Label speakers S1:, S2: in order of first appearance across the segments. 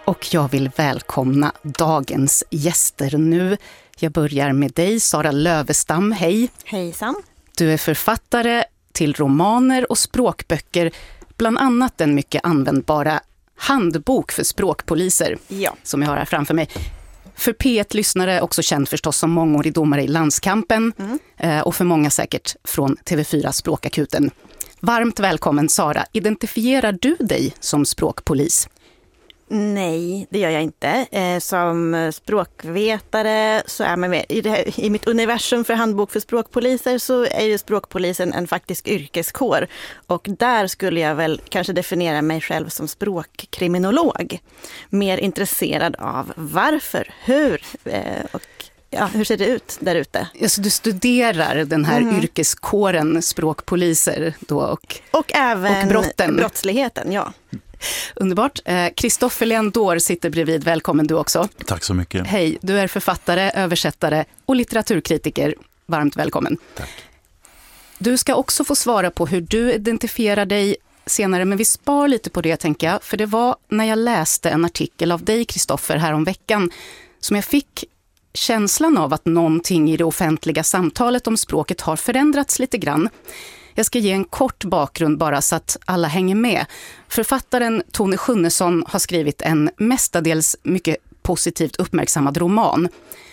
S1: Och jag vill välkomna dagens gäster nu. Jag börjar med dig, Sara Lövestam. Hej!
S2: Hejsan!
S1: Du är författare till romaner och språkböcker, bland annat den mycket användbara handbok för språkpoliser, som jag har här framför mig. För P1-lyssnare också känd förstås som mångårig domare i Landskampen och för många säkert från TV4 Språkakuten. Varmt välkommen Sara. Identifierar du dig som språkpolis?
S2: Nej, det gör jag inte. Som språkvetare så är man med i mitt universum för handbok för språkpoliser, så är ju språkpolisen en faktisk yrkeskår. Och där skulle jag väl kanske definiera mig själv som språkkriminolog. Mer intresserad av varför, hur och hur ser det ut där ute?
S1: Så du studerar den här yrkeskåren språkpoliser då och
S2: även
S1: brotten.
S2: Brottsligheten, ja.
S1: Underbart. Kristoffer Leandor sitter bredvid. Välkommen du också.
S3: Tack så mycket.
S1: Hej, du är författare, översättare och litteraturkritiker. Varmt välkommen.
S3: Tack.
S1: Du ska också få svara på hur du identifierar dig senare, men vi spar lite på det tänker jag. För det var när jag läste en artikel av dig, Kristoffer, här om veckan som jag fick känslan av att någonting i det offentliga samtalet om språket har förändrats lite grann. Jag ska ge en kort bakgrund bara så att alla hänger med. Författaren Tone Schunnesson har skrivit en mestadels mycket positivt uppmärksammad roman.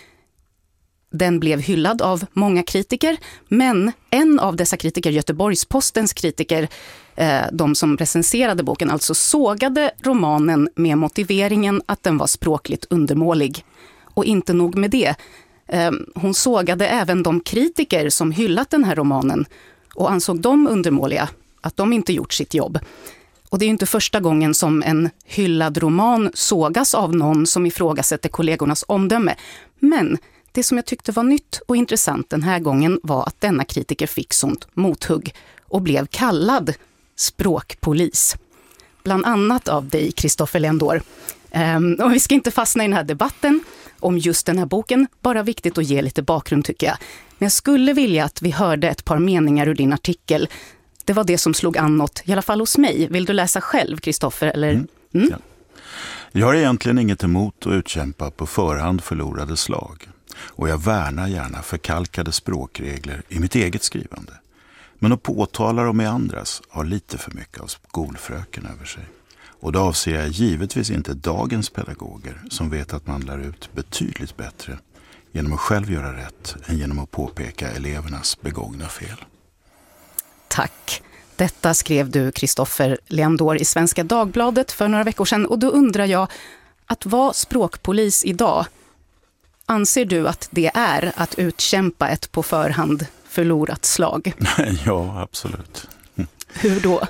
S1: Den blev hyllad av många kritiker, men en av dessa kritiker, Göteborgs-Postens kritiker, de som recenserade boken, alltså sågade romanen med motiveringen att den var språkligt undermålig. Och inte nog med det. Hon sågade även de kritiker som hyllat den här romanen och ansåg dem undermåliga, att de inte gjort sitt jobb. Och det är ju inte första gången som en hyllad roman sågas av någon som ifrågasätter kollegornas omdöme. Men det som jag tyckte var nytt och intressant den här gången var att denna kritiker fick sånt mothugg och blev kallad språkpolis. Bland annat av dig, Kristoffer Leandor. Och vi ska inte fastna i den här debatten om just den här boken, bara viktigt att ge lite bakgrund tycker jag. Men jag skulle vilja att vi hörde ett par meningar ur din artikel. Det var det som slog an något, i alla fall hos mig. Vill du läsa själv, Kristoffer? Eller?
S3: Ja. Jag har egentligen inget emot att utkämpa på förhand förlorade slag. Och jag värnar gärna förkalkade språkregler i mitt eget skrivande. Men att påtala dem i andras har lite för mycket av skolfröken över sig. Och då avser jag givetvis inte dagens pedagoger som vet att man lär ut betydligt bättre genom att själv göra rätt än genom att påpeka elevernas begångna fel.
S1: Tack. Detta skrev du, Kristoffer Leandor, i Svenska Dagbladet för några veckor sedan. Och då undrar jag, att vara språkpolis idag, anser du att det är att utkämpa ett på förhand förlorat slag?
S3: Ja, absolut.
S1: Hur då?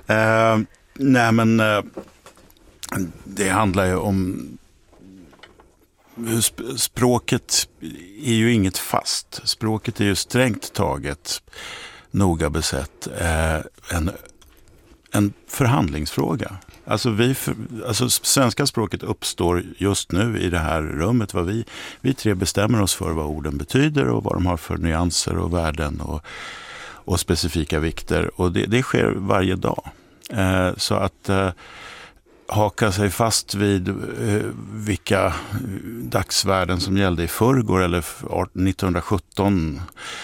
S3: Det handlar ju om språket är ju inget fast. Språket är ju strängt taget, noga besett, en förhandlingsfråga. Alltså svenska språket uppstår just nu i det här rummet. Vi tre bestämmer oss för vad orden betyder och vad de har för nyanser och värden och specifika vikter. Och det sker varje dag. Så att haka sig fast vid vilka dagsvärden som gällde i förrgår eller 1917,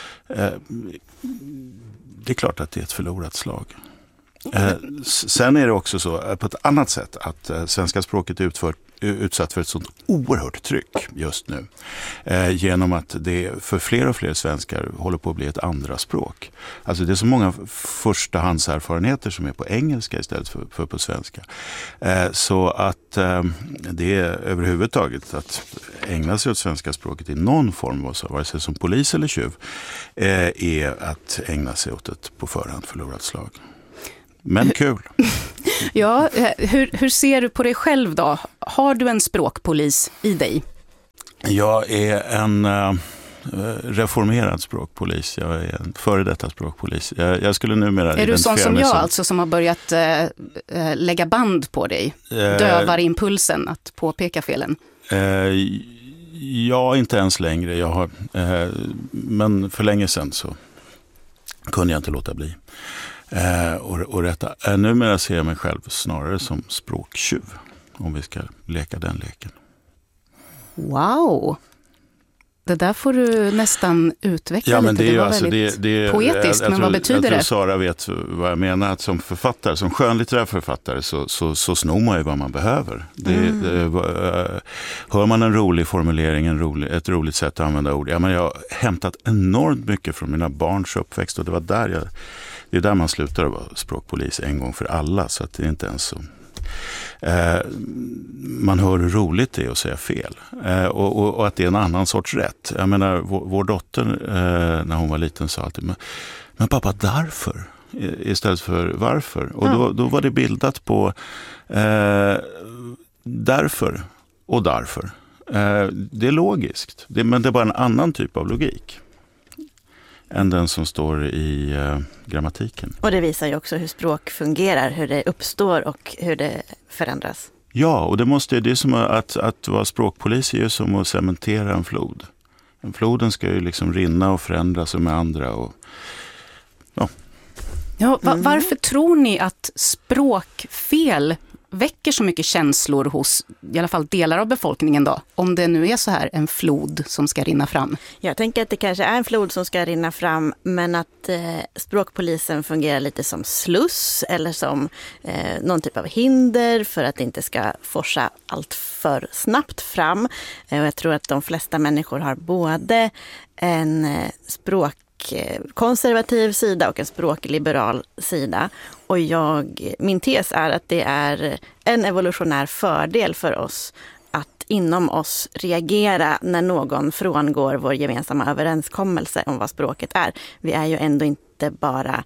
S3: det är klart att det är ett förlorat slag. Sen är det också så på ett annat sätt att svenska språket är utsatt för ett sånt oerhört tryck just nu. Genom att det för fler och fler svenskar håller på att bli ett andra språk. Alltså det är så många förstahandserfarenheter som är på engelska istället för på svenska. Så att det är överhuvudtaget att ägna sig åt svenska språket i någon form, vare sig som polis eller tjuv, är att ägna sig åt ett på förhand förlorat slag. Men kul.
S1: Ja, hur ser du på dig själv då? Har du en språkpolis i dig?
S3: Jag är en reformerad språkpolis. Jag är en före detta språkpolis. Jag skulle numera
S1: är du sån som jag, alltså, som har börjat lägga band på dig? Dövar impulsen att påpeka felen?
S3: Ja, inte ens längre. Men för länge sedan så kunde jag inte låta bli. Och rätta. Numera ser jag mig själv snarare som språktjuv. om vi ska leka den leken.
S1: Wow! Det där får du nästan utveckla lite. Det var väldigt poetiskt, men vad betyder det?
S3: Jag tror Sara vet vad jag menar, att som författare, som skönlitterär författare så snor man ju vad man behöver. Hör man en rolig formulering, ett roligt sätt att använda ord. Jag har hämtat enormt mycket från mina barns uppväxt, och det är där man slutar att vara språkpolis en gång för alla, så att det är inte ens så. Man hör hur roligt det är att säga fel, och att det är en annan sorts rätt. Jag menar, vår dotter när hon var liten sa alltid, men pappa, därför istället för varför, och då var det bildat på därför och därför. Det är logiskt, men det är bara en annan typ av logik än den som står i grammatiken.
S2: Och det visar ju också hur språk fungerar, hur det uppstår och hur det förändras.
S3: Ja, och det är som att vara språkpolis är ju som att cementera en flod. Floden ska ju liksom rinna och förändras med andra.
S1: Varför tror ni att språkfel väcker så mycket känslor hos i alla fall delar av befolkningen då? Om det nu är så här en flod som ska rinna fram.
S2: Jag tänker att det kanske är en flod som ska rinna fram, men att språkpolisen fungerar lite som sluss eller som någon typ av hinder för att det inte ska forsa allt för snabbt fram. Och jag tror att de flesta människor har både en språkkonservativ sida och en språkliberal sida. Och min tes är att det är en evolutionär fördel för oss att inom oss reagera när någon frångår vår gemensamma överenskommelse om vad språket är. Vi är ju ändå inte bara...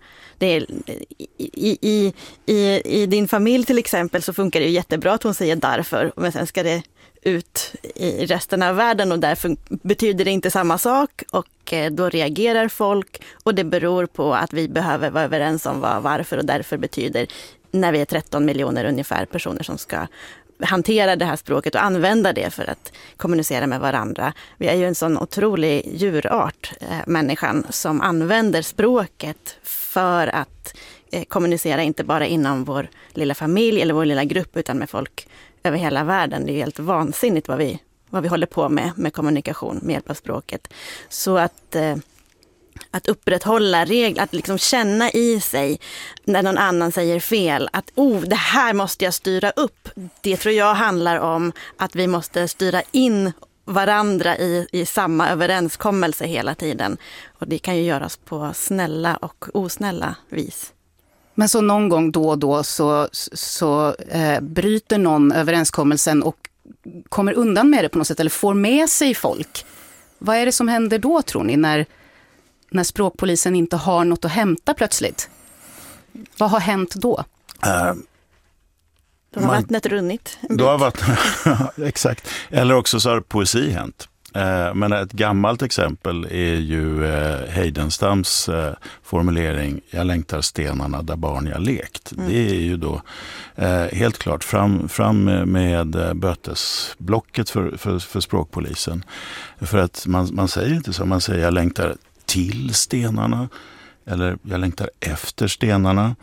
S2: I din familj till exempel så funkar det ju jättebra att hon säger därför, men sen ska det ut i resten av världen och därför betyder det inte samma sak, och då reagerar folk, och det beror på att vi behöver vara överens om varför, och därför betyder, när vi är 13 miljoner ungefär personer som ska hantera det här språket och använda det för att kommunicera med varandra. Vi är ju en sån otrolig djurart, människan, som använder språket för att kommunicera inte bara inom vår lilla familj eller vår lilla grupp, utan med folk över hela världen. Det är helt vansinnigt vad vi håller på med kommunikation med hjälp av språket. Så att upprätthålla regler, att liksom känna i sig när någon annan säger fel, att det här måste jag styra upp. Det tror jag handlar om att vi måste styra in varandra i samma överenskommelse hela tiden. Och det kan ju göras på snälla och osnälla vis.
S1: Men så någon gång då och då så bryter någon överenskommelsen och kommer undan med det på något sätt, eller får med sig folk. Vad är det som händer då, tror ni, när språkpolisen inte har något att hämta plötsligt? Vad har hänt då?
S2: Då har vattnet runnit.
S3: Då har vattnet, exakt. Eller också så har poesi hänt. Men ett gammalt exempel är ju Heidenstams formulering "Jag längtar stenarna där barn jag lekt". Det är ju då helt klart fram med bötesblocket för språkpolisen. För att man säger inte så, man säger "jag längtar till stenarna" eller "jag längtar efter stenarna".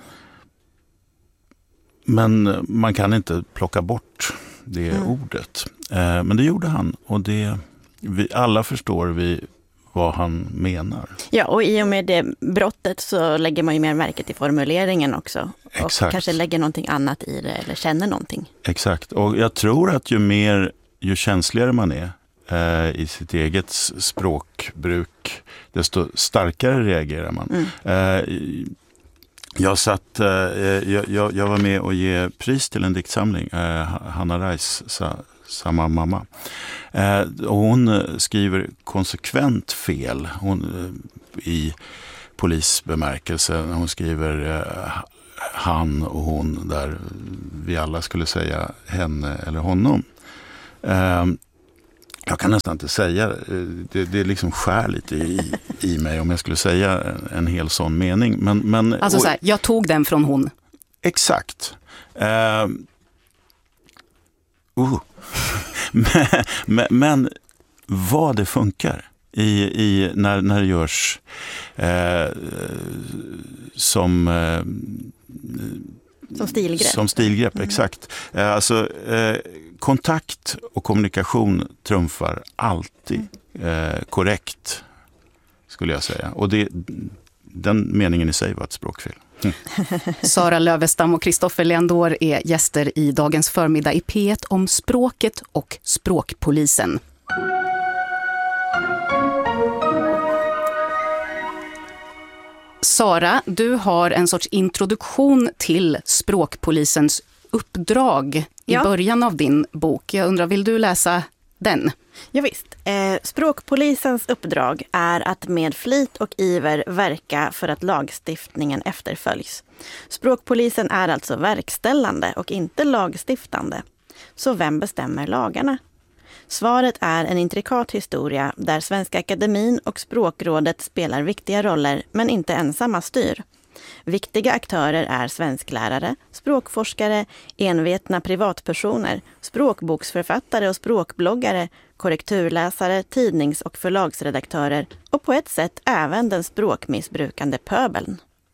S3: Men man kan inte plocka bort det ordet. Men det gjorde han, och alla förstår vad han menar.
S2: Ja, och i och med det brottet så lägger man ju mer märke till formuleringen också.
S3: Exakt.
S2: Och kanske lägger någonting annat i det eller känner någonting.
S3: Exakt, och jag tror att ju känsligare man är i sitt eget språkbruk, desto starkare reagerar man. Jag var med och ge pris till en diktsamling, Hanna Reis Samma mamma. Och hon skriver konsekvent fel i polisbemärkelse. Hon skriver han och hon där vi alla skulle säga henne eller honom. Jag kan nästan inte säga, det liksom skär lite i mig om jag skulle säga en hel sån mening. Men,
S1: alltså så här, jag tog den från hon.
S3: Exakt. Men vad det funkar när det görs som
S2: Som stilgrepp.
S3: Exakt. Alltså, kontakt och kommunikation trumfar alltid korrekt, skulle jag säga. Och den meningen i sig var ett språkfel.
S1: Sara Lövestam och Kristoffer Leandor är gäster i dagens förmiddag i P1 om språket och språkpolisen. Sara, du har en sorts introduktion till språkpolisens uppdrag i början av din bok. Jag undrar, vill du läsa den?
S2: Ja, visst. Språkpolisens uppdrag är att med flit och iver verka för att lagstiftningen efterföljs. Språkpolisen är alltså verkställande och inte lagstiftande. Så vem bestämmer lagarna? Svaret är en intrikat historia där Svenska Akademin och Språkrådet spelar viktiga roller men inte ensamma styr. Viktiga aktörer är svensklärare, språkforskare, envetna privatpersoner, språkboksförfattare och språkbloggare, korrekturläsare, tidnings- och förlagsredaktörer och på ett sätt även den språkmissbrukande pöbeln.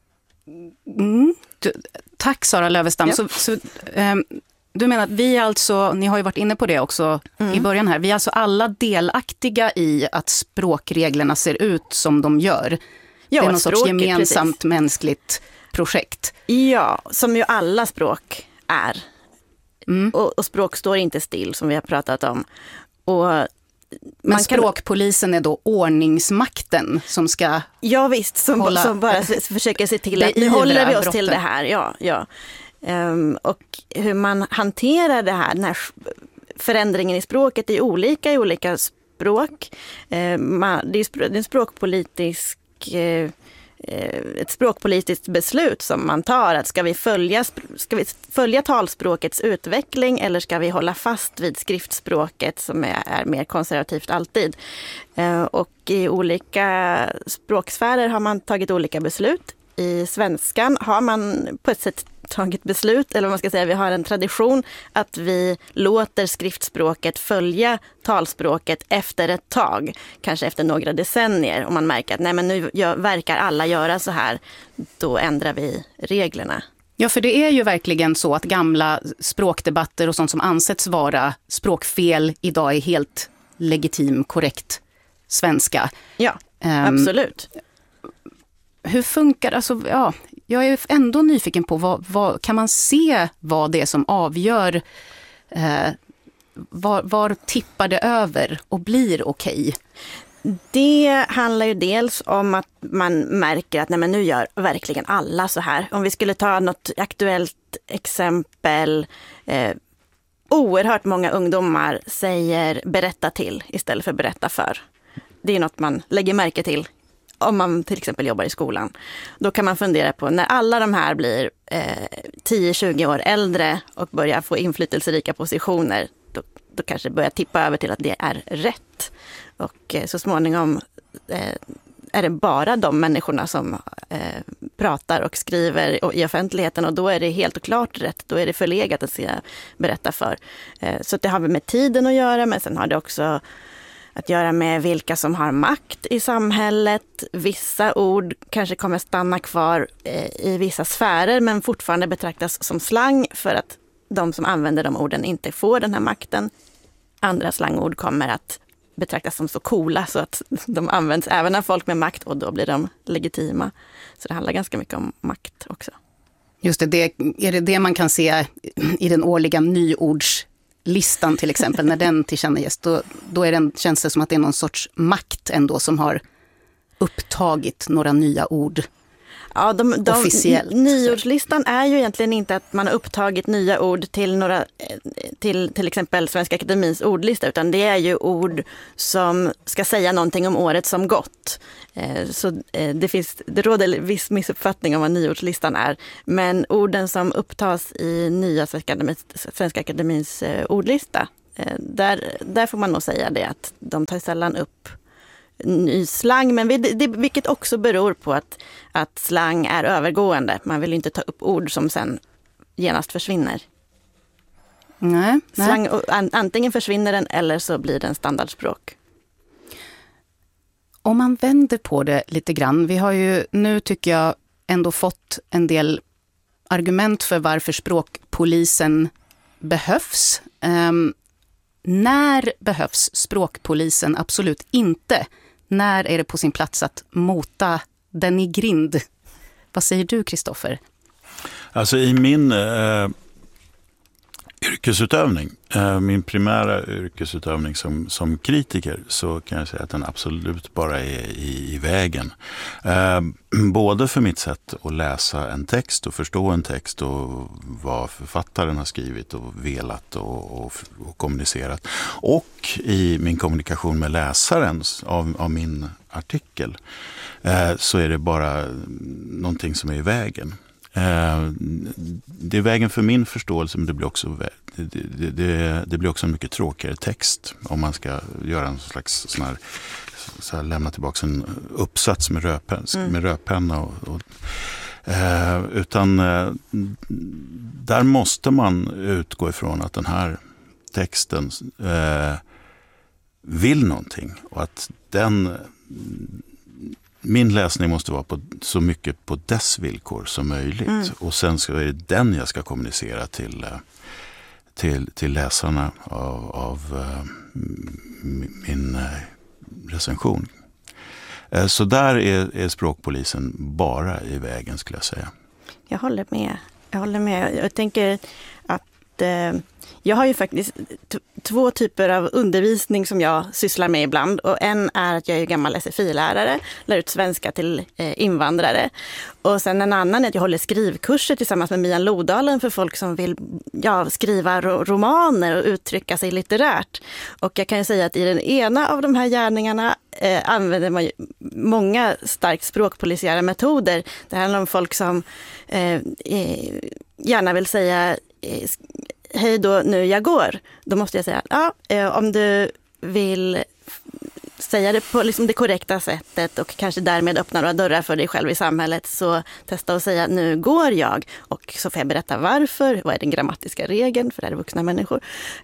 S1: Tack Sara Lövestam. Ja. Du menar att vi alltså, ni har ju varit inne på det också i början här, vi är alltså alla delaktiga i att språkreglerna ser ut som de gör. Ja, det är någon sorts gemensamt mänskligt projekt.
S2: Ja, som ju alla språk är. Och språk står inte still, som vi har pratat om.
S1: Men språkpolisen är då ordningsmakten som ska...
S2: Ja visst, som bara försöker se till att nu håller vi oss till det här. Ja. Och hur man hanterar det här, den här förändringen i språket är olika i olika språk. Det är ett språkpolitiskt beslut som man tar, att ska vi följa talspråkets utveckling eller ska vi hålla fast vid skriftspråket som är mer konservativt alltid. Och i olika språksfärer har man tagit olika beslut. I svenskan har man på ett sätt tagit beslut, eller vad man ska säga, vi har en tradition att vi låter skriftspråket följa talspråket efter ett tag, kanske efter några decennier. Om man märker att nej, men nu verkar alla göra så här, då ändrar vi reglerna.
S1: Ja, för det är ju verkligen så att gamla språkdebatter och sånt som ansetts vara språkfel idag är helt legitim, korrekt svenska.
S2: Ja, absolut.
S1: Hur funkar det? Alltså, ja, jag är ändå nyfiken på vad kan man se vad det är som avgör var tippar det över och blir okej?
S2: Det handlar ju dels om att man märker att nej, men nu gör verkligen alla så här. Om vi skulle ta något aktuellt exempel, oerhört många ungdomar säger berätta till istället för berätta för. Det är något man lägger märke till. Om man till exempel jobbar i skolan, då kan man fundera på när alla de här blir 10-20 år äldre och börjar få inflytelserika positioner, då kanske börjar tippa över till att det är rätt. Och så småningom är det bara de människorna som pratar och skriver i offentligheten och då är det helt klart rätt. Då är det förlegat att berätta för. Så det har med tiden att göra, men sen har det också att göra med vilka som har makt i samhället. Vissa ord kanske kommer stanna kvar i vissa sfärer men fortfarande betraktas som slang för att de som använder de orden inte får den här makten. Andra slangord kommer att betraktas som så coola så att de används även av folk med makt och då blir de legitima. Så det handlar ganska mycket om makt också.
S1: Just det, är det man kan se i den årliga nyordslistan till exempel, när den tillkännages, då känns det som att det är någon sorts makt ändå som har upptagit några nya ord.
S2: Ja, officiellt. Nyordslistan är ju egentligen inte att man har upptagit nya ord till exempel Svenska Akademins ordlista, utan det är ju ord som ska säga någonting om året som gått. Så det råder viss missuppfattning om vad nyordslistan är, men orden som upptas i nya Svenska Akademins ordlista, där får man nog säga det att de tar sällan upp ny slang, men vilket också beror på att slang är övergående. Man vill inte ta upp ord som sen genast försvinner.
S1: Nej.
S2: Slang, antingen försvinner den eller så blir den standardspråk.
S1: Om man vänder på det lite grann, vi har ju nu tycker jag ändå fått en del argument för varför språkpolisen behövs. När behövs språkpolisen absolut inte? När är det på sin plats att mota den i grind? Vad säger du, Kristoffer?
S3: Alltså i min yrkesutövning, min primära yrkesutövning som kritiker, så kan jag säga att den absolut bara är i vägen. Både för mitt sätt att läsa en text och förstå en text och vad författaren har skrivit och velat och kommunicerat. Och i min kommunikation med läsaren av min artikel så är det bara någonting som är i vägen. Det är vägen för min förståelse, men det blir också en mycket tråkigare text om man ska göra en slags sån här, lämna tillbaka en uppsats med rödpenna utan där måste man utgå ifrån att den här texten vill någonting och att min läsning måste vara så mycket på dess villkor som möjligt. Och sen är det den jag ska kommunicera till läsarna av min recension. Så där är språkpolisen bara i vägen, skulle jag säga.
S2: Jag håller med. Jag tänker att jag har ju faktiskt två typer av undervisning som jag sysslar med ibland. Och en är att jag är gammal SFI-lärare, lär ut svenska till invandrare. Och sen en annan är att jag håller skrivkurser tillsammans med Mian Lodalen för folk som vill skriva romaner och uttrycka sig litterärt. Och jag kan ju säga att i den ena av de här gärningarna använder man många starkt språkpolisiära metoder. Det handlar om folk som gärna vill säga hej då, nu jag går. Då måste jag säga om du vill säga det på liksom det korrekta sättet och kanske därmed öppna några dörrar för dig själv i samhället, så testa att säga nu går jag. Och så får jag berätta varför. Vad är den grammatiska regeln? För det är vuxna människor.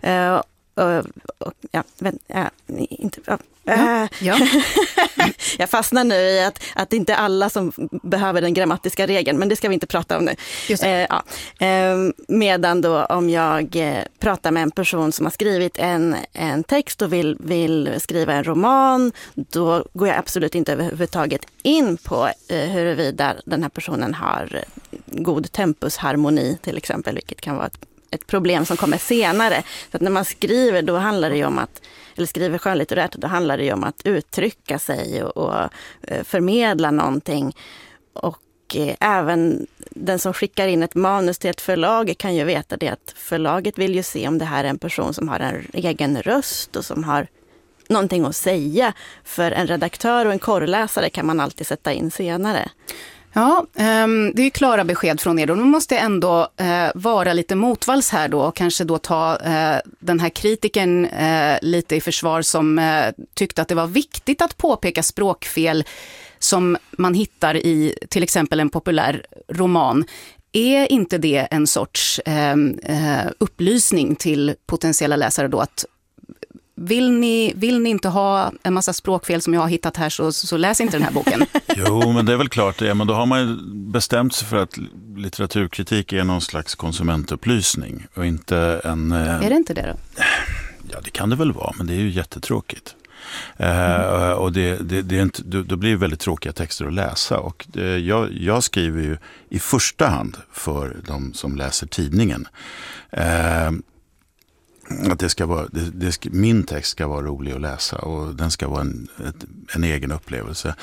S2: Jag fastnar nu i att det inte är alla som behöver den grammatiska regeln, men det ska vi inte prata om nu. Medan då om jag pratar med en person som har skrivit en text och vill skriva en roman, då går jag absolut inte överhuvudtaget in på huruvida den här personen har god tempusharmoni till exempel, vilket kan vara ett problem som kommer senare. Så att när man skriver, då handlar det ju om eller skriver skönlitterärt, då handlar det ju om att uttrycka sig och förmedla någonting. Och även den som skickar in ett manus till ett förlag kan ju veta det, att förlaget vill ju se om det här är en person som har en egen röst och som har någonting att säga. För en redaktör och en korrläsare kan man alltid sätta in senare.
S1: Ja, det är ju klara besked från er. Då måste jag ändå vara lite motvalls här då och kanske då ta den här kritiken lite i försvar som tyckte att det var viktigt att påpeka språkfel som man hittar i till exempel en populär roman. Är inte det en sorts upplysning till potentiella läsare då, att vill ni inte ha en massa språkfel som jag har hittat här, så läs inte den här boken.
S3: Jo, men det är väl klart det. Men då har man ju bestämt sig för att litteraturkritik är någon slags konsumentupplysning och inte en...
S1: Är det inte det då?
S3: Ja, det kan det väl vara, men det är ju jättetråkigt. Och det är inte, då blir det väldigt tråkiga texter att läsa. Och jag skriver ju i första hand för de som läser tidningen. Att det ska vara, min text ska vara rolig att läsa och den ska vara en egen upplevelse.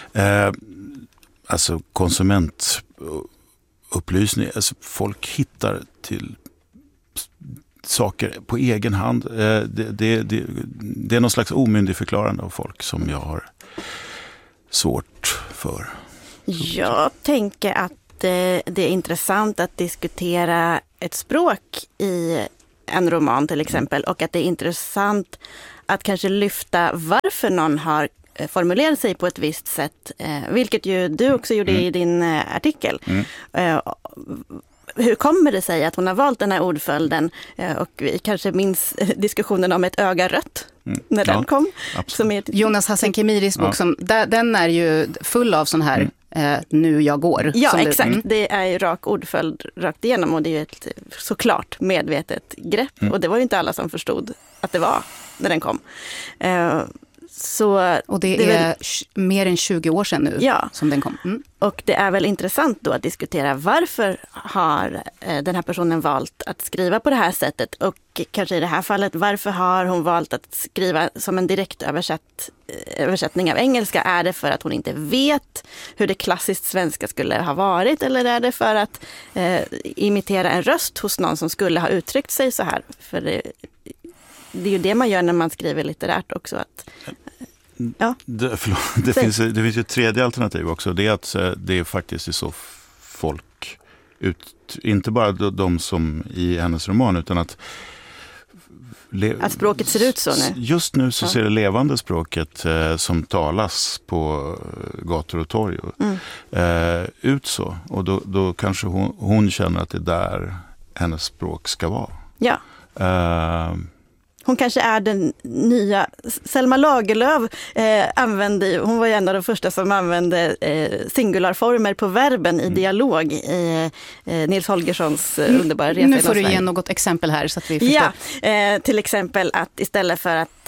S3: Alltså konsumentupplysning, alltså folk hittar till saker på egen hand. Det är någon slags omyndigförklarande av folk som jag har svårt för.
S2: Jag tänker att det är intressant att diskutera ett språk i en roman till exempel, och att det är intressant att kanske lyfta varför någon har formulerat sig på ett visst sätt, vilket ju du också gjorde i din artikel. Hur kommer det sig att hon har valt den här ordföljden, och vi kanske minns diskussionen om ett öga rött när den kom. Som är
S1: Jonas Hassan Khemiris bok, den är ju full av sån här nu jag går.
S2: Ja, exakt. Det är ju rak ordföljd rakt igenom och det är ju ett såklart medvetet grepp. Och det var ju inte alla som förstod att det var när den kom.
S1: Och det är mer än 20 år sedan nu som den kom.
S2: Och det är väl intressant då att diskutera varför har den här personen valt att skriva på det här sättet och kanske i det här fallet varför har hon valt att skriva som en direkt översättning av engelska. Är det för att hon inte vet hur det klassiskt svenska skulle ha varit eller är det för att imitera en röst hos någon som skulle ha uttryckt sig så här? För det är ju det man gör när man skriver litterärt också. Att,
S3: det finns ju ett tredje alternativ också. Det är att det är faktiskt är så folk, inte bara de som i hennes roman, utan att
S2: språket ser ut så nu.
S3: Just nu så ser det levande språket som talas på gator och torg ut så. Och då kanske hon känner att det är där hennes språk ska vara.
S2: Ja. Hon kanske är den nya Selma Lagerlöf hon var ju en av de första som använde singularformer på verben i dialog i Nils Holgerssons underbara resa.
S1: Nu får du ge något exempel här så att vi förstår.
S2: Ja, till exempel att istället för att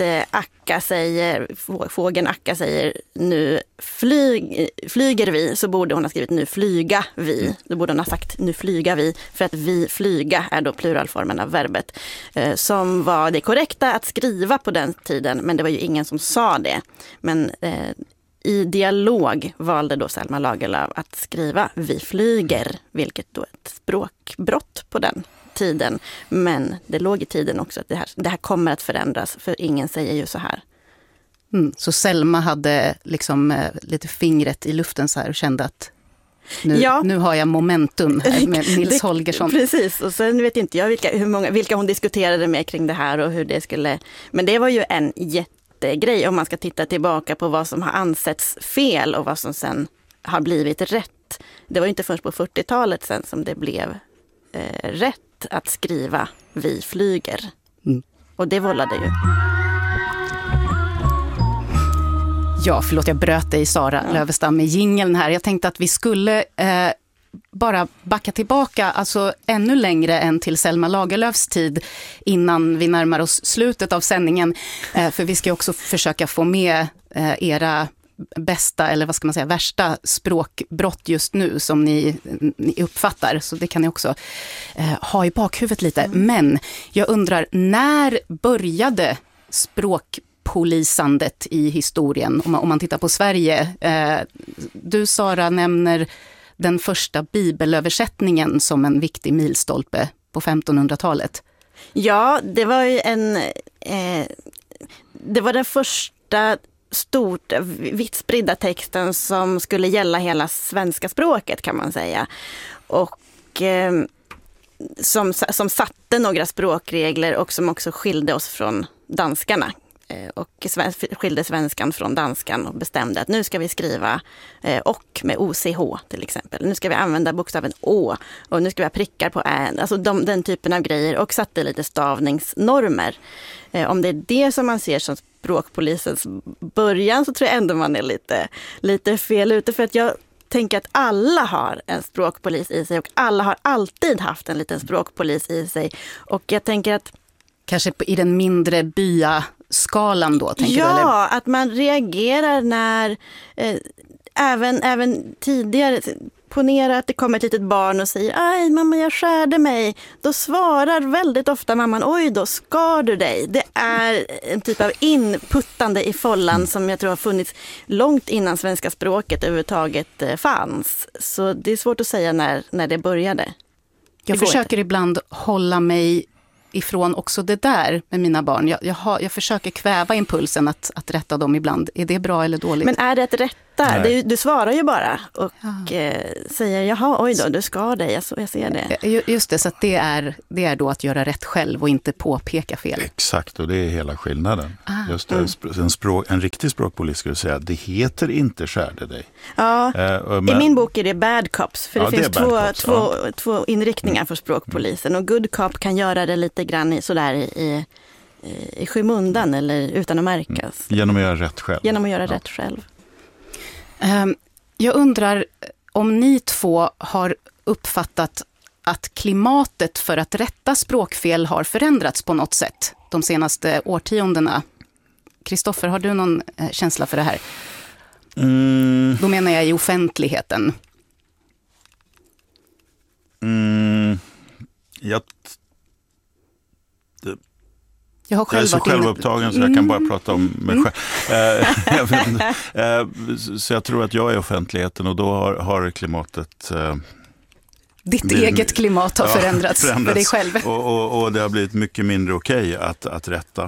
S2: fågeln Akka säger nu flyger vi, så borde hon ha skrivit nu flyga vi. Då borde hon ha sagt nu flyga vi, för att vi flyga är då pluralformen av verbet som var det korrekta att skriva på den tiden, men det var ju ingen som sa det. Men i dialog valde då Selma Lagerlöf att skriva vi flyger, vilket då är ett språkbrott på den tiden. Men det låg i tiden också att det här kommer att förändras, för ingen säger ju så här.
S1: Så Selma hade liksom lite fingret i luften så här och kände att nu har jag momentum här med Nils Holgersson.
S2: Precis, och sen vet inte jag vilka hon diskuterade med kring det här och hur det skulle... Men det var ju en jättegrej om man ska titta tillbaka på vad som har ansetts fel och vad som sen har blivit rätt. Det var ju inte först på 40-talet sen som det blev rätt att skriva vi flyger. Och det vållade ju.
S1: Ja, förlåt, jag bröt dig Sara Lövestam med jingeln här. Jag tänkte att vi skulle bara backa tillbaka, alltså ännu längre än till Selma Lagerlöfs tid innan vi närmar oss slutet av sändningen. För vi ska också försöka få med era bästa, eller vad ska man säga, värsta språkbrott just nu som ni uppfattar. Så det kan ni också ha i bakhuvudet lite. Men jag undrar, när började språkpolisandet i historien? Om man tittar på Sverige. Du Sara nämner den första bibelöversättningen som en viktig milstolpe på 1500-talet.
S2: Ja, det var ju det var den första stort vitt spridda texten som skulle gälla hela svenska språket, kan man säga. Och som satte några språkregler och som också skilde oss från danskarna. Och skilde svenskan från danskan och bestämde att nu ska vi skriva och med OCH till exempel. Nu ska vi använda bokstaven Å och nu ska vi ha prickar på än. Alltså den typen av grejer, och satte lite stavningsnormer. Om det är det som man ser som språkpolisens början, så tror jag ändå man är lite fel ute, för att jag tänker att alla har en språkpolis i sig och alla har alltid haft en liten språkpolis i sig. Och jag tänker att
S1: kanske i den mindre byaskalan då, tänker du?
S2: Ja, att man reagerar när även tidigare, ponera att det kommer ett litet barn och säger aj mamma, jag skärde mig. Då svarar väldigt ofta mamman, oj då skar du dig. Det är en typ av inputtande i follan som jag tror har funnits långt innan svenska språket överhuvudtaget fanns. Så det är svårt att säga när det började.
S1: Jag försöker ibland hålla mig ifrån också det där med mina barn. Jag försöker kväva impulsen att rätta dem ibland. Är det bra eller dåligt?
S2: Men är det att rätta? Du svarar ju bara och säger jaha, oj då, du ska dig, jag ser det.
S1: Just det, så att det är då att göra rätt själv och inte påpeka fel.
S3: Exakt, och det är hela skillnaden. Just det, en riktig språkpolis skulle säga, det heter inte skärde dig.
S2: Ja, i min bok är det bad cops, för det finns två inriktningar för språkpolisen, och good cop kan göra det lite grann i skymundan eller utan att märkas.
S3: Genom att göra rätt själv.
S2: Rätt själv.
S1: Jag undrar om ni två har uppfattat att klimatet för att rätta språkfel har förändrats på något sätt de senaste årtiondena. Kristoffer, har du någon känsla för det här? Då menar jag i offentligheten. Jag har själv
S3: jag är så självupptagen så jag kan bara prata om mig själv. Så jag tror att jag är offentligheten och då har klimatet...
S1: Ditt eget klimat har förändrats för dig själv.
S3: Och det har blivit mycket mindre okej att rätta.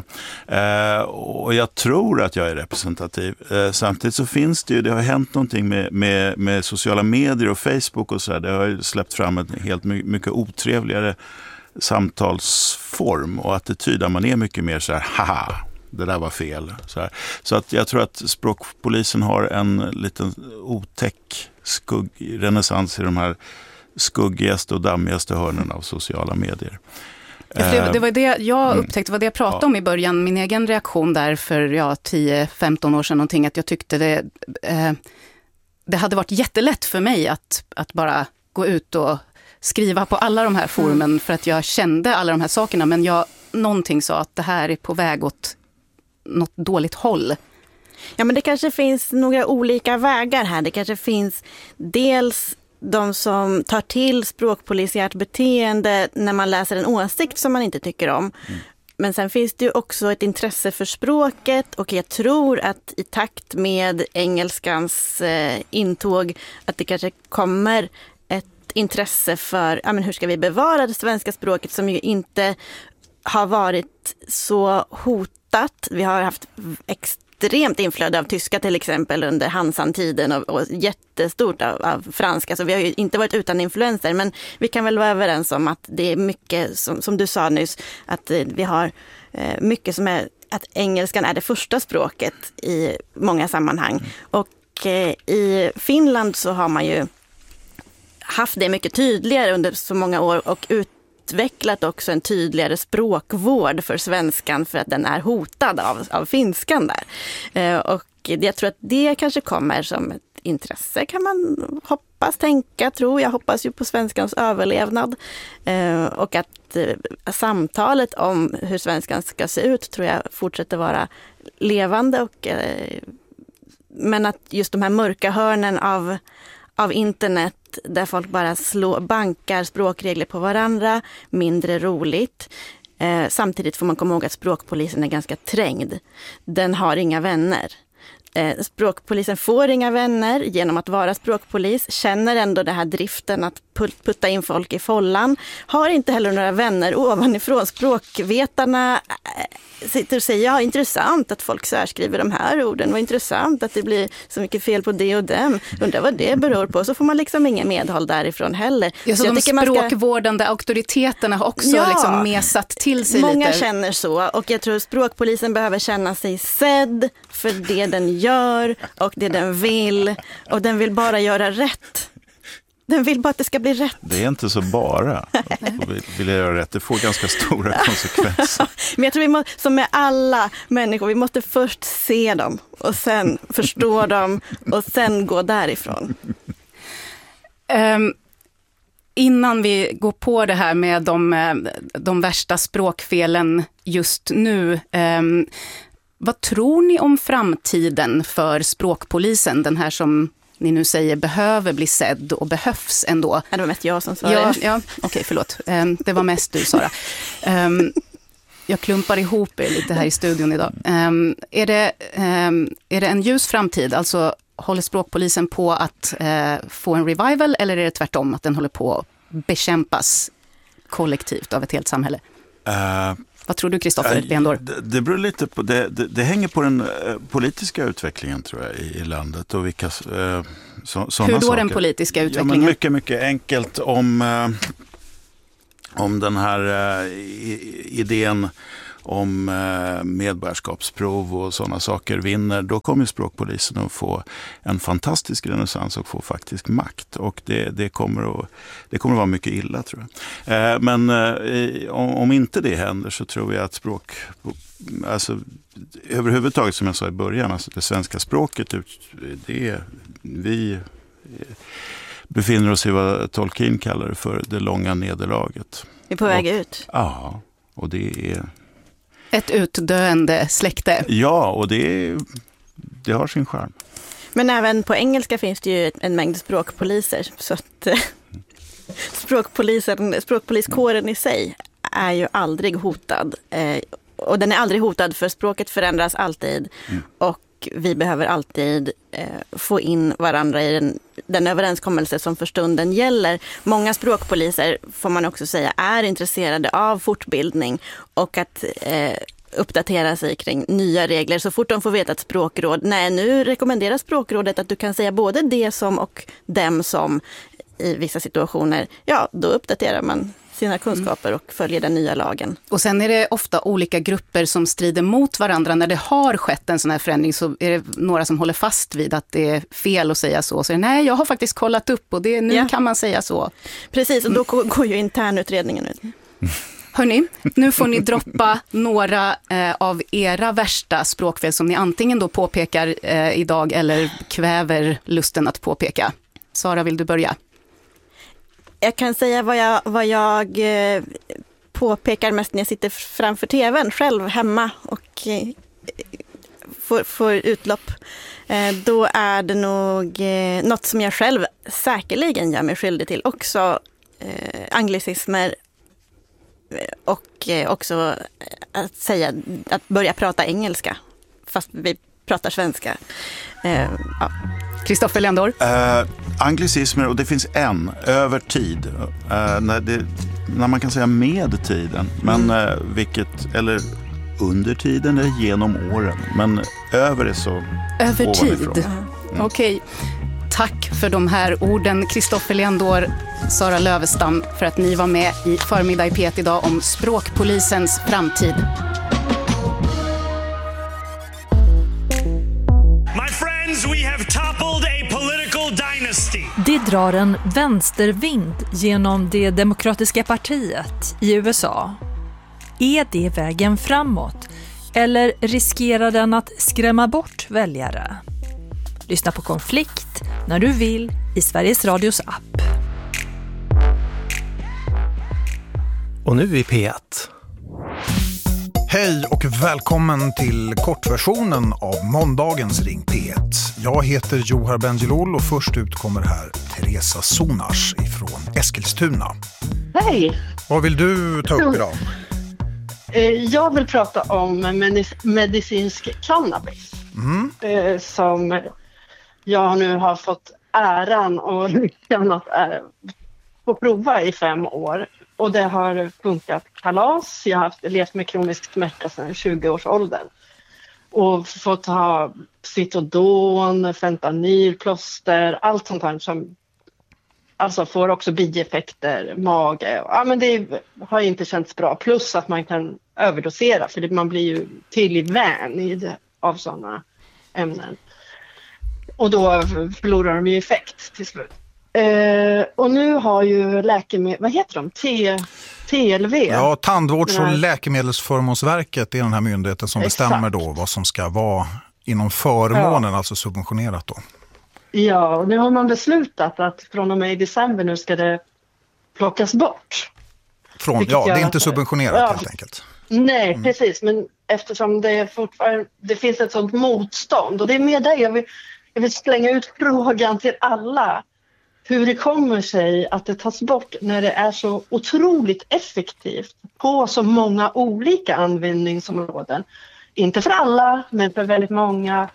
S3: Och jag tror att jag är representativ. Samtidigt så finns det har hänt någonting med sociala medier och Facebook och så här. Det har ju släppt fram en helt mycket otrevligare samtalsform och attityd där man är mycket mer så här, haha, det där var fel. Så att jag tror att språkpolisen har en liten otäck renässans i de här skuggigaste och dammigaste hörnen av sociala medier.
S1: Det var det jag upptäckte, var det jag pratade om i början, min egen reaktion där för 10-15 år sedan någonting, att jag tyckte det hade varit jättelätt för mig att bara gå ut och skriva på alla de här forumen för att jag kände alla de här sakerna, men någonting sa att det här är på väg åt något dåligt håll.
S2: Ja, men det kanske finns några olika vägar här. Det kanske finns dels de som tar till språkpolisiärt beteende när man läser en åsikt som man inte tycker om. Men sen finns det ju också ett intresse för språket, och jag tror att i takt med engelskans intåg att det kanske kommer ett intresse för hur ska vi bevara det svenska språket som ju inte har varit så hotat. Vi har haft extremt inflöde av tyska till exempel under Hansan-tiden och jättestort av franska. Så vi har ju inte varit utan influenser, men vi kan väl vara överens om att det är mycket, som du sa nyss, att vi har mycket som är att engelskan är det första språket i många sammanhang. Och i Finland så har man ju haft det mycket tydligare under så många år och utvecklat också en tydligare språkvård för svenskan för att den är hotad av finskan där. Och jag tror att det kanske kommer som ett intresse, kan man jag hoppas ju på svenskans överlevnad. Och att samtalet om hur svenskan ska se ut tror jag fortsätter vara levande. Men att just de här mörka hörnen av internet där folk bara bankar språkregler på varandra, mindre roligt. Samtidigt får man komma ihåg att språkpolisen är ganska trängd. Den har inga vänner. Språkpolisen får inga vänner genom att vara språkpolis, känner ändå det här driften att putta in folk i follan, har inte heller några vänner ovanifrån. Språkvetarna sitter och säger, ja, intressant att folk särskriver de här orden, vad intressant att det blir så mycket fel på det och dem, undrar vad det beror på, så får man liksom ingen medhåll därifrån heller.
S1: Ja, så de språkvårdande auktoriteterna har också liksom mesat till sig
S2: många
S1: lite.
S2: Känner så, och jag tror språkpolisen behöver känna sig sedd för det den gör och det den vill, och den vill bara göra rätt. Den vill bara att det ska bli rätt.
S3: Det är inte så bara. Vill jag göra rätt? Det får ganska stora konsekvenser.
S2: Men jag tror som med alla människor, vi måste först se dem och sen förstå dem och sen gå därifrån.
S1: Innan vi går på det här med de värsta språkfelen just nu, vad tror ni om framtiden för språkpolisen? Den här som ni nu säger behöver bli sedd och behövs ändå.
S2: Det var mest jag som sa det.
S1: Ja, okej, förlåt. Det var mest du, Sara. Jag klumpar ihop er lite här i studion idag. Är det en ljus framtid? Alltså, håller språkpolisen på att få en revival, eller är det tvärtom att den håller på att bekämpas kollektivt av ett helt samhälle? Vad tror du, Kristoffer Lendor?
S3: Det beror lite på, det hänger på den politiska utvecklingen, tror jag, i landet och vilka sådana saker.
S1: Hur då den politiska utvecklingen?
S3: Ja, men mycket, mycket enkelt om den här idén om medborgarskapsprov och sådana saker vinner, då kommer språkpolisen att få en fantastisk renässans och få faktisk makt. Och det kommer att vara mycket illa, tror jag. Men om inte det händer så tror jag att alltså överhuvudtaget, som jag sa i början, alltså det svenska språket, befinner oss i vad Tolkien kallar det för det långa nederlaget.
S2: Vi är på väg ut.
S3: Ja, och det är...
S1: Ett utdöende släkte.
S3: Ja, och det har sin charm.
S2: Men även på engelska finns det ju en mängd språkpoliser. Så att språkpoliskåren i sig är ju aldrig hotad. Och den är aldrig hotad för språket förändras alltid. Och vi behöver alltid få in varandra i den överenskommelse som för stunden gäller. Många språkpoliser, får man också säga, är intresserade av fortbildning och att uppdatera sig kring nya regler. Så fort de får veta ett språkråd, nu rekommenderar språkrådet att du kan säga både det som och dem som i vissa situationer, ja, då uppdaterar man sina kunskaper och följer den nya lagen.
S1: Och sen är det ofta olika grupper som strider mot varandra. När det har skett en sån här förändring så är det några som håller fast vid att det är fel att säga så. Så nej, jag har faktiskt kollat upp och nu kan man säga så.
S2: Precis, och då går ju internutredningen ut.
S1: Hörrni, nu får ni droppa några av era värsta språkfel som ni antingen då påpekar idag eller kväver lusten att påpeka. Sara, vill du börja?
S2: Jag kan säga vad jag påpekar mest när jag sitter framför tvn själv hemma och får utlopp. Då är det nog något som jag själv säkerligen gör mig skyldig till. Också anglicismer och också att börja prata engelska fast vi pratar svenska. Ja.
S1: Kristoffer Ländor?
S3: Anglicismer, och det finns en över tid. När man kan säga med tiden, men vilket, eller under tiden eller genom åren. Men över är så
S1: över
S3: ovanifrån.
S1: tid. Okej. Tack för de här orden, Kristoffer Ländor, Sara Lövestam, för att ni var med i Förmiddag i P1 idag om språkpolisens framtid.
S4: We have toppled a political dynasty.
S5: Det drar en vänstervind genom det demokratiska partiet i USA. Är det vägen framåt? Eller riskerar den att skrämma bort väljare? Lyssna på Konflikt när du vill i Sveriges Radios app.
S6: Och nu i P1.
S7: Hej och välkommen till kortversionen av måndagens Ring P1. Jag heter Johar Bendjelloul och först ut kommer här Teresa Sonars ifrån Eskilstuna.
S8: Hej!
S7: Vad vill du ta upp idag?
S8: Jag vill prata om medicinsk cannabis. Som jag nu har fått äran och lyckan att få prova i 5 år. Och det har funkat kalas. Jag har levt med kronisk smärta sedan 20-årsåldern. Och fått ha Citodon, fentanyl, plåster, allt sånt här som alltså får också bieffekter, mage. Ja, men det har inte känts bra. Plus att man kan överdosera för man blir ju tydligt vän av sådana ämnen. Och då förlorar de ju effekt till slut. Och nu har ju läkemedel, vad heter de? TLV.
S7: Ja, Tandvårds- och läkemedelsförmånsverket är den här myndigheten som bestämmer då vad som ska vara inom förmånen, alltså subventionerat då.
S8: Ja, och nu har man beslutat att från och med i december nu ska det plockas bort.
S7: Det är inte subventionerat helt enkelt.
S8: Nej, precis. Men eftersom det finns ett sådant motstånd och det är med det jag vill slänga ut frågan till alla. Hur det kommer sig att det tas bort när det är så otroligt effektivt på så många olika användningsområden. Inte för alla, men för väldigt många.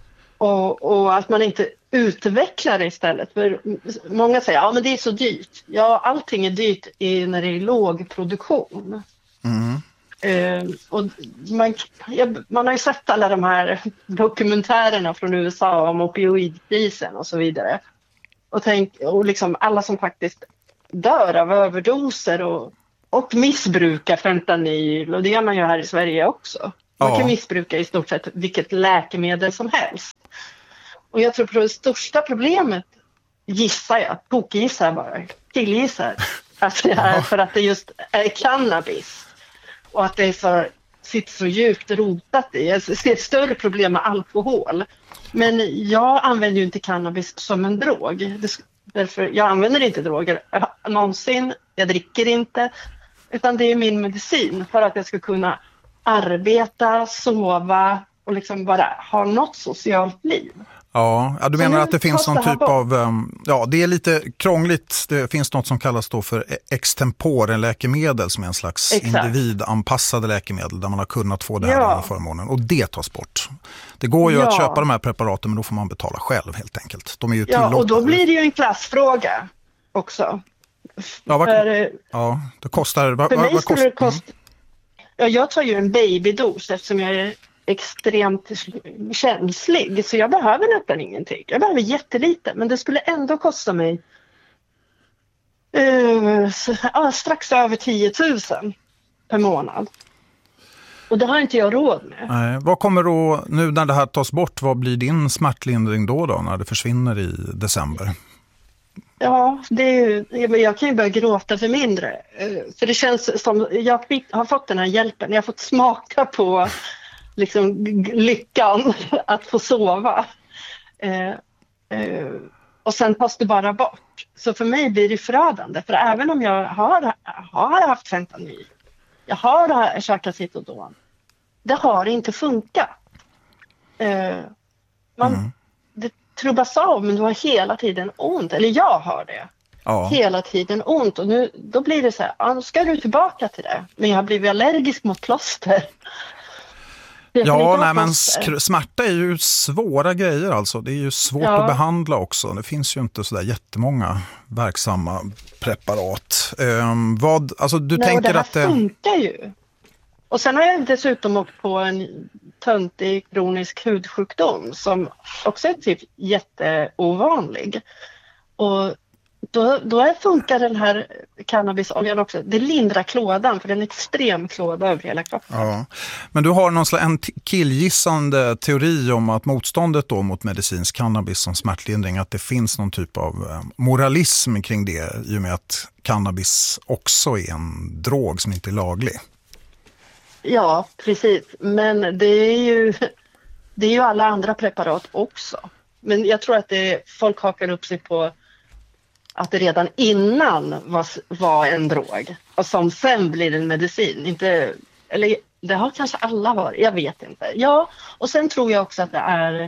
S8: Och att man inte utvecklar det istället. För många säger men det är så dyrt. Ja, allting är dyrt när det är låg produktion. Och man har ju sett alla de här dokumentärerna från USA om opioidkrisen och så vidare. Och liksom alla som faktiskt dör av överdoser och missbrukar fentanyl. Och det gör man ju här i Sverige också. Man kan missbruka i stort sett vilket läkemedel som helst. Och jag tror på det största problemet gissar jag, tokgissar bara, killgissar. Att det är för att det just är cannabis. Och att det är sitter så djupt rotat i. Jag ser ett större problem med alkohol. Men jag använder ju inte cannabis som en drog. Därför jag använder inte droger någonsin. Jag dricker inte. Utan det är min medicin för att jag ska kunna arbeta, sova och liksom bara ha något socialt liv.
S7: Ja, du menar att det finns någon typ av, ja det är lite krångligt, det finns något som kallas då för extempore läkemedel som är en slags individanpassade läkemedel där man har kunnat få det här i förmånen och det tas bort. Det går ju att köpa de här preparaten men då får man betala själv helt enkelt. De är ju tillåtna.
S8: Och då blir det ju en klassfråga också.
S7: Det kostar,
S8: för mig skulle det kosta, jag tar ju en babydos eftersom jag är extremt känslig så jag behöver nästan ingenting. Jag behöver jättelite men det skulle ändå kosta mig strax över 10 000 per månad. Och det har inte jag råd med.
S7: Nej. Vad kommer då, nu när det här tas bort, vad blir din smärtlindring då när det försvinner i december?
S8: Ja, jag kan ju börja gråta för mindre. För det känns som, jag har fått den här hjälpen. Jag har fått smaka på liksom lyckan att få sova. Och sen tas det bara bort. Så för mig blir det förödande. För även om jag har haft fentanyl, jag har käkat Citodon, det har inte funkat. Det trubbas av men du har hela tiden ont. Eller jag har det. Ja. Hela tiden ont. Och då blir det så här, nu ska du tillbaka till det. Men jag har blivit allergisk mot plåster.
S7: Men smärta är ju svåra grejer alltså. Det är ju svårt att behandla också. Det finns ju inte sådär jättemånga verksamma preparat. Tänker
S8: det
S7: att det
S8: funkar ju. Och sen har jag dessutom åkt på en töntig kronisk hudsjukdom som också är typ jätteovanlig. Och då funkar den här cannabisoljan också. Det lindrar klådan för det är en extrem klåda över hela kroppen.
S7: Ja. Men du har en killgissande teori om att motståndet då mot medicinsk cannabis som smärtlindring, att det finns någon typ av moralism kring det i och med att cannabis också är en drog som inte är laglig.
S8: Ja, precis. Men det är ju alla andra preparat också. Men jag tror att folk hakar upp sig på att det redan innan var en drog och som sen blir en medicin. Eller det har kanske alla varit, jag vet inte. Ja, och sen tror jag också att det är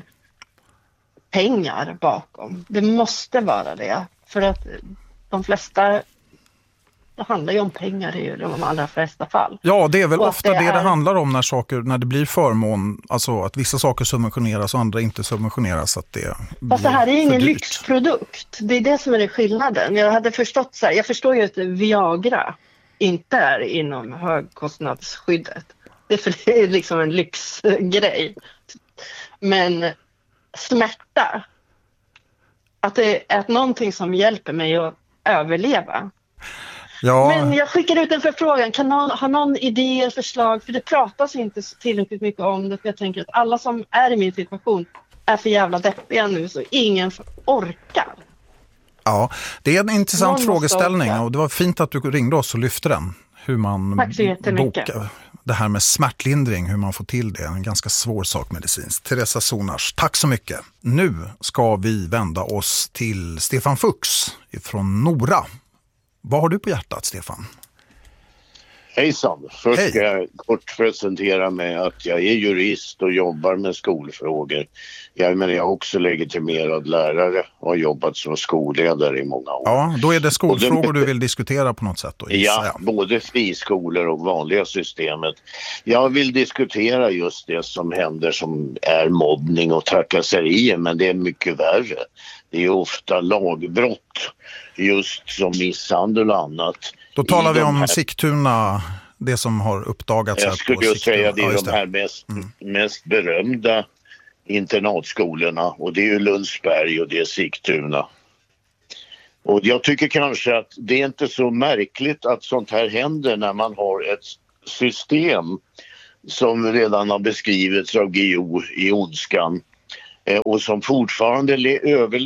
S8: pengar bakom. Det måste vara det. För att de flesta, det handlar ju om pengar i de allra flesta fall. Ja, det är väl ofta det handlar om när det blir förmån, alltså att vissa saker subventioneras och andra inte subventioneras. Att det
S2: fast det här är ingen lyxprodukt. Det är det som är det skillnaden. Jag hade förstått så här, jag förstår ju att Viagra inte är inom högkostnadsskyddet. Det är liksom en lyxgrej. Men smärta, att det är någonting som hjälper mig att överleva. Ja. Men jag skickar ut en förfrågan. Kan någon ha någon idé eller förslag? För det pratas inte tillräckligt mycket om det. För jag tänker att alla som är i min situation är för jävla deppiga nu så ingen orkar.
S7: Ja, det är en intressant frågeställning och det var fint att du ringde oss och lyfte den. Hur man bokar det här med smärtlindring, hur man får till det. En ganska svår sak medicinskt. Teresa Sonars, tack så mycket. Nu ska vi vända oss till Stefan Fuchs från Nora. Vad har du på hjärtat, Stefan?
S9: Hejsan. Först ska jag kort presentera mig att jag är jurist och jobbar med skolfrågor. Jag är också legitimerad lärare och har jobbat som skolledare i många år.
S7: Ja, då är det skolfrågor du vill diskutera på något sätt då?
S9: Ja, både friskolor och vanliga systemet. Jag vill diskutera just det som händer som är mobbning och trakasserier, men det är mycket värre. Det är ofta lagbrott, just som misshandel och annat.
S7: Då talar vi om Sigtuna, det som har uppdagats här på Sigtuna.
S9: Jag skulle säga det är de här mest berömda internatskolorna, och det är ju Lundsberg och det är Sigtuna. Och jag tycker kanske att det är inte så märkligt att sånt här händer när man har ett system som redan har beskrivits av Guillou i Ondskan och som fortfarande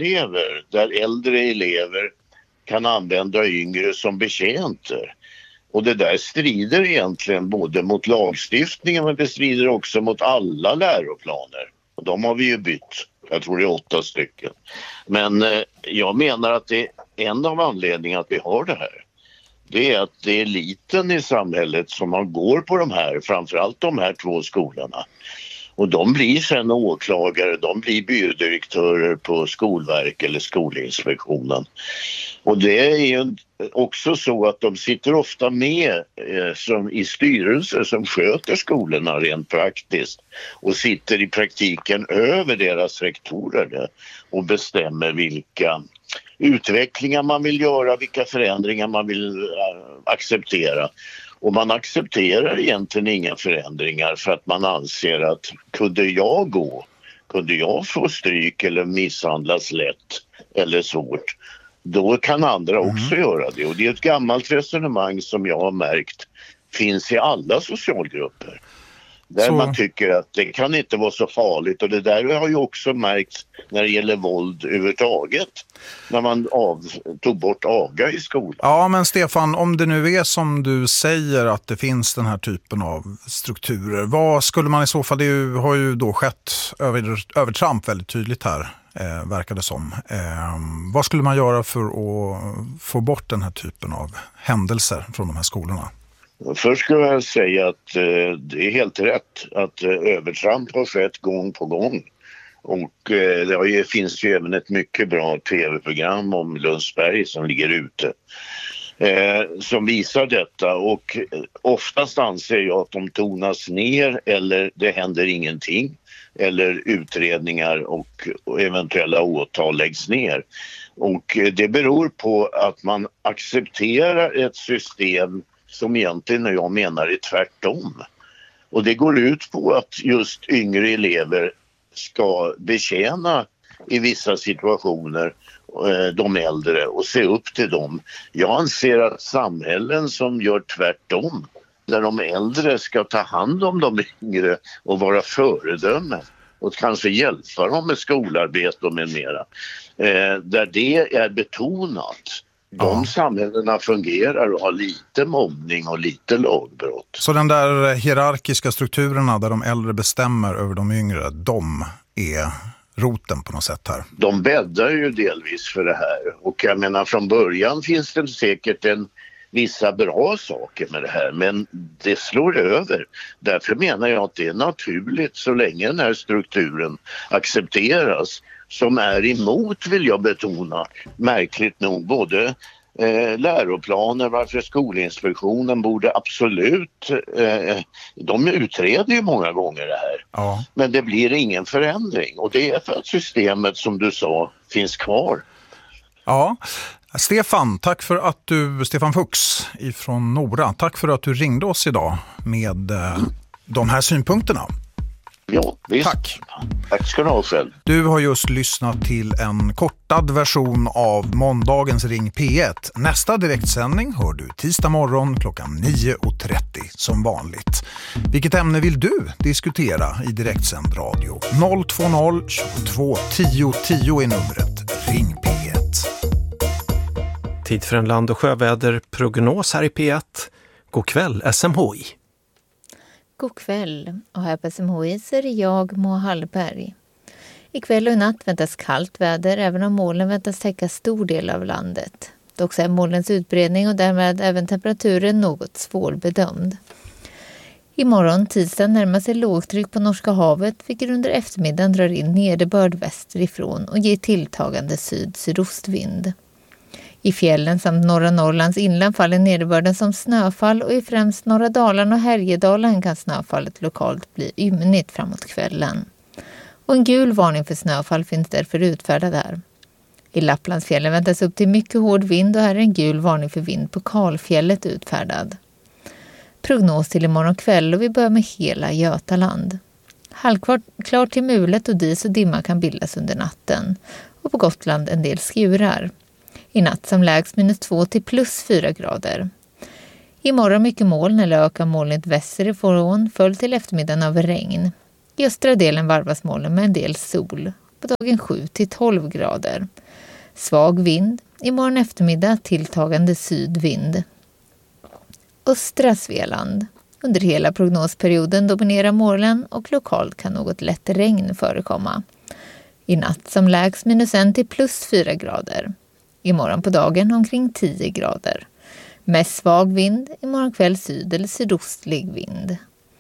S9: överlever, där äldre elever kan använda yngre som betjänter. Och det där strider egentligen både mot lagstiftningen, men det strider också mot alla läroplaner. Och de har vi ju bytt. Jag tror det är 8 stycken. Men jag menar att det är en av anledningarna att vi har det här. Det är att det är eliten i samhället som man går på de här, framförallt de här 2 skolorna. Och de blir sen åklagare, de blir byrådirektörer på Skolverket eller Skolinspektionen. Och det är ju också så att de sitter ofta med som i styrelser som sköter skolorna rent praktiskt. Och sitter i praktiken över deras rektorer och bestämmer vilka utvecklingar man vill göra, vilka förändringar man vill acceptera. Och man accepterar egentligen inga förändringar för att man anser att kunde jag få stryk eller misshandlas lätt eller svårt, då kan andra också göra det. Och det är ett gammalt resonemang som jag har märkt finns i alla socialgrupper. Där man tycker att det kan inte vara så farligt, och det där har ju också märkts när det gäller våld överhuvudtaget. När man tog bort aga i skolan.
S7: Ja, men Stefan, om det nu är som du säger att det finns den här typen av strukturer, vad skulle man i så fall, det har ju då skett övertramp väldigt tydligt här, verkar det som. Vad skulle man göra för att få bort den här typen av händelser från de här skolorna?
S9: Först skulle jag säga att det är helt rätt att övertramp har skett gång på gång. Och det finns ju även ett mycket bra tv-program om Lundsberg som ligger ute. Som visar detta, och oftast anser jag att de tonas ner eller det händer ingenting. Eller utredningar och eventuella åtal läggs ner. Och det beror på att man accepterar ett system som egentligen jag menar är tvärtom. Och det går ut på att just yngre elever ska betjäna i vissa situationer de äldre och se upp till dem. Jag anser att samhällen som gör tvärtom, där de äldre ska ta hand om de yngre och vara föredömen och kanske hjälpa dem med skolarbete och med mera, där det är betonat. De samhällena fungerar och har lite mobbning och lite lagbrott.
S7: Så den där hierarkiska strukturerna där de äldre bestämmer över de yngre, de är roten på något sätt här? De
S9: bäddar ju delvis för det här. Och jag menar, från början finns det säkert vissa bra saker med det här, men det slår över. Därför menar jag att det är naturligt så länge den här strukturen accepteras, som är emot, vill jag betona, märkligt nog, både läroplaner, varför Skolinspektionen borde absolut, de utreder ju många gånger det här. Ja. Men det blir ingen förändring, och det är för att systemet, som du sa, finns kvar.
S7: Ja, Stefan Fuchs ifrån Nora, tack för att du ringde oss idag med de här synpunkterna.
S9: Ja, visst. Tack ska du ha själv.
S7: Du har just lyssnat till en kortad version av måndagens Ring P1. Nästa direktsändning hör du tisdag morgon klockan 9.30 som vanligt. Vilket ämne vill du diskutera i direktsänd radio? 020 22 10 10 är numret. Ring P1.
S6: Tid för en land- och sjöväderprognos här i P1. God kväll, SMHI.
S10: God kväll, och här på SMHI så är det jag, Moa Hallberg. Ikväll och natt väntas kallt väder, även om molnen väntas täcka stor del av landet. Dock är molnens utbredning och därmed även temperaturen något svårbedömd. Imorgon tisdag närmar sig lågtryck på Norska havet, vilket under eftermiddagen drar in nederbörd västerifrån och ger tilltagande sydostvind. I fjällen samt norra Norrlands inland faller nederbörden som snöfall, och i främst norra Dalarna och Härjedalen kan snöfallet lokalt bli ymnigt framåt kvällen. Och en gul varning för snöfall finns därför utfärdad här. I Lapplandsfjällen väntas upp till mycket hård vind, och här är en gul varning för vind på Kalfjället utfärdad. Prognos till imorgon kväll, och vi börjar med hela Götaland. Halvklart till mulet och dis och dimma kan bildas under natten, och på Gotland en del skurar. I natt som lägst -2 till +4 grader. Imorgon mycket moln eller ökar molnet västerifrån, följt till eftermiddagen av regn. I östra delen varvas molnen med en del sol. På dagen 7 till 12 grader. Svag vind. Imorgon eftermiddag tilltagande sydvind. Östra Svealand. Under hela prognosperioden dominerar molnen och lokalt kan något lätt regn förekomma. I natt som lägst -1 till +4 grader. Imorgon på dagen omkring 10 grader. Mest svag vind, imorgon kväll syd- eller sydostlig vind.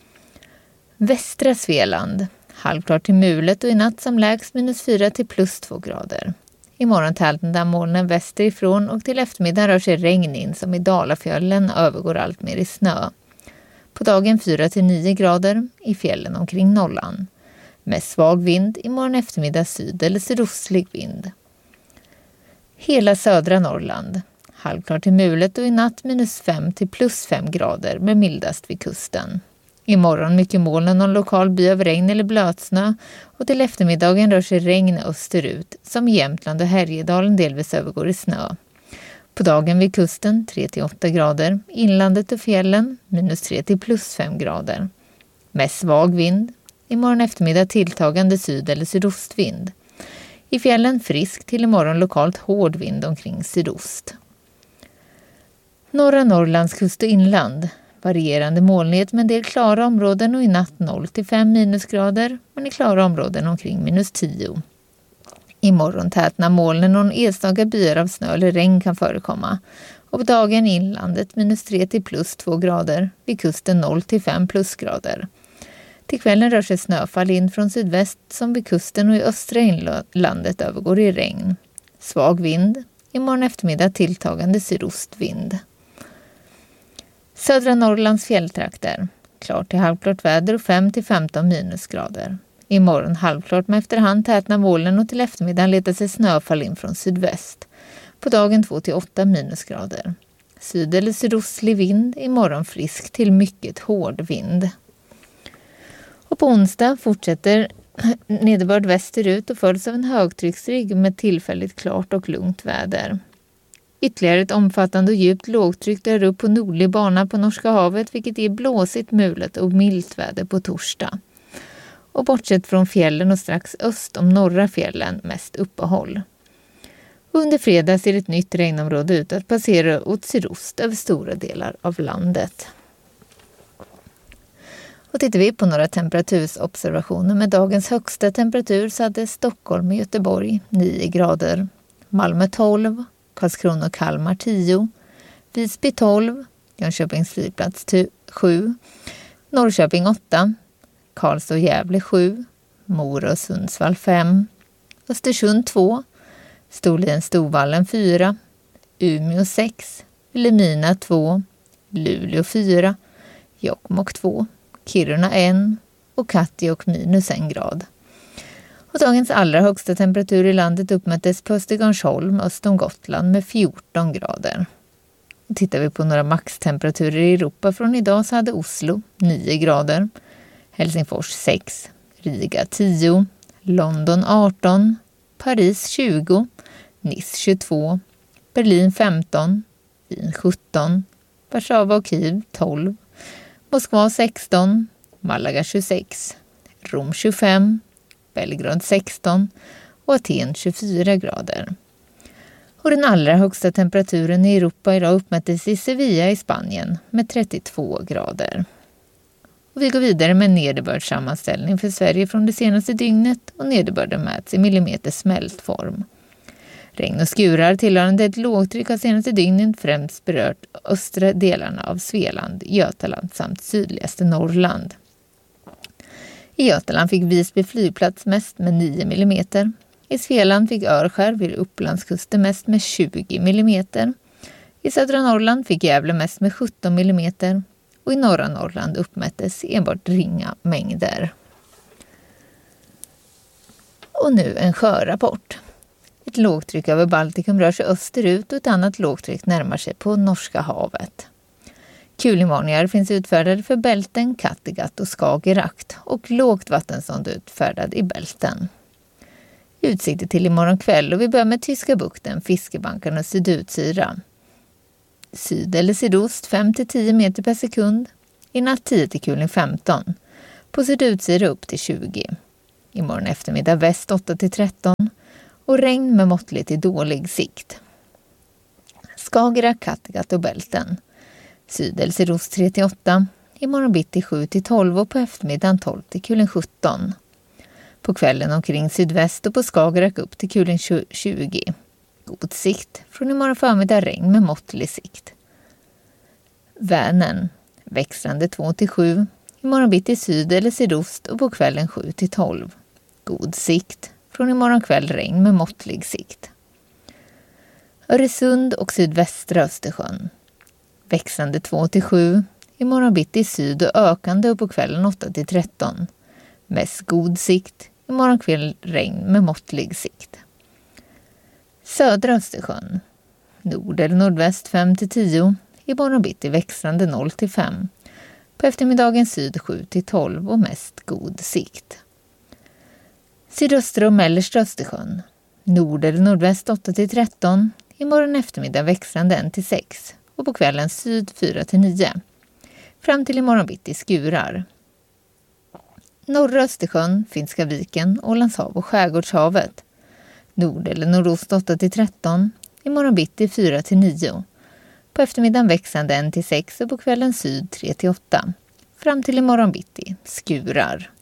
S10: Västra Svealand. Halvklart till mulet och i natt som lägst -4 till +2 grader. Imorgon tätnar molnen västerifrån och till eftermiddag rör sig regn in som i Dalafjällen övergår allt mer i snö. På dagen 4 till 9 grader, i fjällen omkring nollan. Med svag vind, imorgon eftermiddag syd- eller sydostlig vind. Hela södra Norrland. Halvklart till mulet och i natt -5 till +5 grader med mildast vid kusten. Imorgon mycket molnen och lokal by av regn eller blötsnö och till eftermiddagen rör sig regn österut som i Jämtland och Härjedalen delvis övergår i snö. På dagen vid kusten 3 till 8 grader, inlandet och fjällen -3 till +5 grader. Med svag vind, imorgon eftermiddag tilltagande syd- eller sydostvind. I fjällen frisk till imorgon lokalt hård vind omkring sydost. Norra Norrlands kust och inland. Varierande molnighet med en del klara områden och i natt 0 till 5 minusgrader, men i klara områden omkring -10. Imorgon tätnar molnen och en enstaka byar av snö eller regn kan förekomma. Och på dagen i inlandet -3 till +2 grader, vid kusten 0 till 5 plusgrader. Till kvällen rör sig snöfall in från sydväst som vid kusten och i östra inlandet övergår i regn. Svag vind, imorgon eftermiddag tilltagande sydostvind. Södra Norrlands fjälltrakter. Klart till halvklart väder och 5 till 15 minusgrader. Imorgon halvklart med efterhand tätnar molnen och till eftermiddagen letar sig snöfall in från sydväst. På dagen 2 till 8 minusgrader. Syd- eller sydostlig vind, imorgon frisk till mycket hård vind. Och på onsdag fortsätter nederbörd västerut och följs av en högtrycksrygg med tillfälligt klart och lugnt väder. Ytterligare ett omfattande och djupt lågtryck drar upp på nordlig bana på Norska havet, vilket ger blåsigt, mulet och milt väder på torsdag. Och bortsett från fjällen och strax öst om norra fjällen mest uppehåll. Under fredag ser ett nytt regnområde ut att passera åt sydost över stora delar av landet. Och tittar vi på några temperatursobservationer med dagens högsta temperatur så hade Stockholm och Göteborg 9 grader, Malmö 12, Karlskrona och Kalmar 10, Visby 12, Jönköpings flygplats 7, Norrköping 8, Karlstad och Gävle 7, Mora och Sundsvall 5, Östersund 2, Storlien-Storvallen 4, Umeå 6, Vilhelmina 2, Luleå 4, Jokkmokk 2, Kiruna 1 och Kattejock -1 grad. Och dagens allra högsta temperatur i landet uppmättes på Östergarnsholm öst om Gotland med 14 grader. Och tittar vi på några maxtemperaturer i Europa från idag så hade Oslo 9 grader, Helsingfors 6, Riga 10, London 18, Paris 20, Nice 22, Berlin 15, Wien 17, Warszawa och Kiev 12, Moskva 16, Malaga 26, Rom 25, Belgrad 16 och Aten 24 grader. Och den allra högsta temperaturen i Europa idag uppmättes i Sevilla i Spanien med 32 grader. Och vi går vidare med nederbördssammanställning för Sverige från det senaste dygnet och nederbörden mäts i millimeter smältform. Regn och skurar tillhörande ett lågtryck har senaste dygnet främst berört östra delarna av Svealand, Götaland samt sydligaste Norrland. I Götaland fick Visby flygplats mest med 9 mm. I Svealand fick Örskär vid Upplandskusten mest med 20 mm. I södra Norrland fick Gävle mest med 17 mm. Och i norra Norrland uppmättes enbart ringa mängder. Och nu en sjörapport. Ett lågtryck över Baltikum rör sig österut och ett annat lågtryck närmar sig på Norska havet. Kulinvarningar finns utfärdade för Bälten, Kattegatt och Skagerrak och lågt vattenstånd utfärdad i Bälten. Utsikter till imorgon kväll och vi börjar med Tyska bukten, Fiskebanken och Sydutsyra. Syd- eller sydost 5-10 meter per sekund. I natt 10 till kuling 15. På Sydutsyra upp till 20. Imorgon eftermiddag väst 8-13. Och regn med måttlig till dålig sikt. Skagerrak, Kattegatt och Bälten. Syd eller sydost 3-8. Imorgon bitti 7-12 och på eftermiddagen 12-17. På kvällen omkring sydväst och på Skagerrak upp till kulen 20. God sikt. Från imorgon förmiddag regn med måttlig sikt. Vänern. Växlande 2-7. Imorgon bitti syd eller sydost och på kvällen 7-12. God sikt. Från imorgon kväll regn med måttlig sikt. Öresund och sydvästra Östersjön. Växlande 2-7. Imorgon bitti syd och ökande och på kvällen 8-13. Mest god sikt. Imorgon kväll regn med måttlig sikt. Södra Östersjön. Nord eller nordväst 5-10. Imorgon bitti växlande 0-5. På eftermiddagen syd 7-12 och mest god sikt. Sydöstra och mellersta Östersjön. Nord eller nordväst 8-13. Imorgon eftermiddag växlande 1-6 och på kvällen syd 4-9. Fram till imorgon bitti skurar. Norra Östersjön, Finska viken, Ålandshav och Skärgårdshavet. Nord eller nordost 8-13. Imorgon bitti 4-9. På eftermiddagen växlande 1-6 och på kvällen syd 3-8. Fram till imorgon bitti skurar.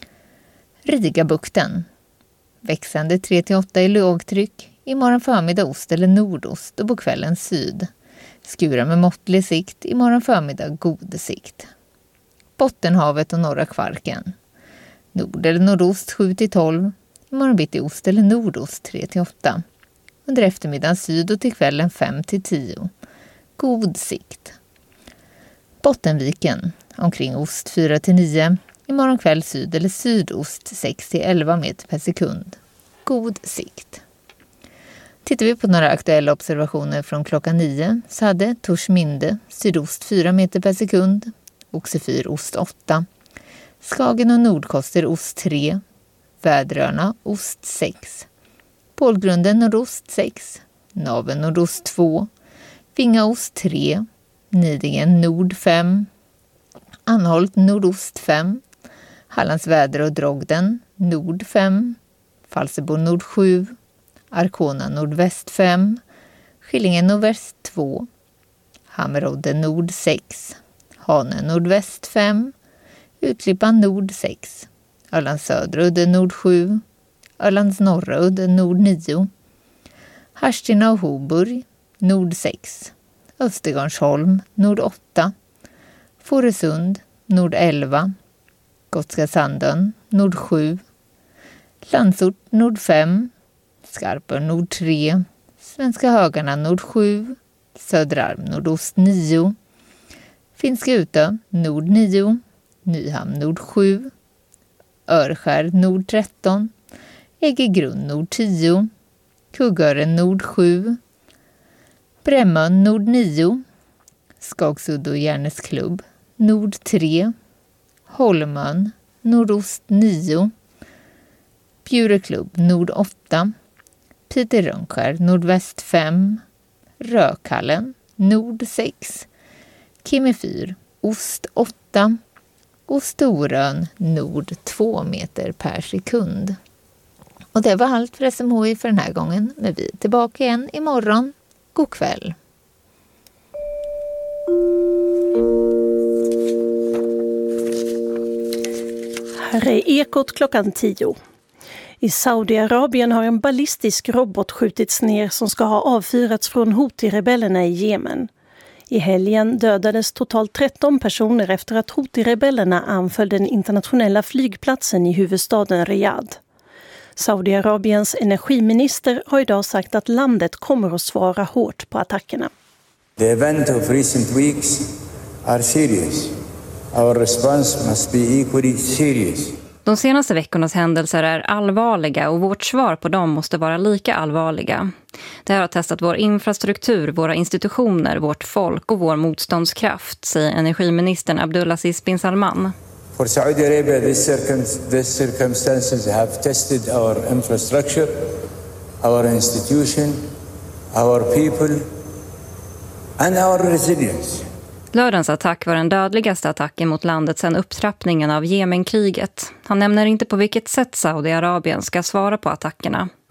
S10: Rigabukten. Växande 3-8 i lågtryck. Imorgon förmiddag ost eller nordost och på kvällen syd. Skurar med måttlig sikt. Imorgon förmiddag god sikt. Bottenhavet och norra Kvarken. Nord eller nordost 7-12. Imorgon bitti ost eller nordost 3-8. Under eftermiddagen syd och till kvällen 5-10. God sikt. Bottenviken. Omkring ost 4-9. Imorgon kväll syd eller sydost 6-11 meter per sekund. God sikt. Tittar vi på några aktuella observationer från klockan 9 så hade Torsminde sydost 4 meter per sekund, Oxefyr ost 8, Skagen och Nordkoster ost 3, Väderöarna ost 6, Pålgrunden nordost 6, Naven nordost 2, Vingaost 3, Nidingen nord 5, Anholt nordost 5, Hallands väder och Drogden nord 5, Falsterbo nord 7, Arkona nordväst 5, Skillingen nordväst 2, Hammerodde nord 6, Hane nordväst 5, Utklippan nord 6, Ölands södra udde nord 7, Ölands norra udde nord 9, Harstina och Hoburg nord 6, Östergarnsholm nord 8, Fårösund nord 11, Gotska Sandön nord 7, Landsort nord 5, Skarpör nord 3, Svenska Högarna nord 7, Söderarm nordost 9, Finska Utö nord 9, Nyhamn nord 7, Örskär nord 13, Äggegrund nord 10, Kuggören nord 7, Brämmön nord 9, Skagsudd och Järnesklubb nord 3, Holmön nordost 9, Bjureklubb nord 8, Piteå Rönnskär nordväst 5, Rökallen nord 6, Kimmefyr ost 8 och Storön nord 2 meter per sekund. Och det var allt för SMHI för den här gången, men vi är tillbaka igen imorgon. God kväll!
S11: Här är Ekot klockan 10. I Saudiarabien har en ballistisk robot skjutits ner som ska ha avfyrats från Houthi-rebellerna i Jemen. I helgen dödades totalt 13 personer efter att Houthi-rebellerna anföll den internationella flygplatsen i huvudstaden Riyadh. Saudiarabiens energiminister har idag sagt att landet kommer att svara hårt på attackerna.
S12: The events of recent weeks are serious. Our response must be equally serious.
S13: De senaste veckornas händelser är allvarliga och vårt svar på dem måste vara lika allvarliga. Det här har testat vår infrastruktur, våra institutioner, vårt folk och vår motståndskraft, säger energiministern Abdulaziz bin Salman.
S12: For Saudi Arabia, these circumstances have tested our infrastructure, our institution, our people and our resilience.
S13: Lördagens attack var den dödligaste attacken mot landet sedan upptrappningen av Jemenkriget. Han nämner inte på vilket sätt Saudiarabien ska svara på attackerna.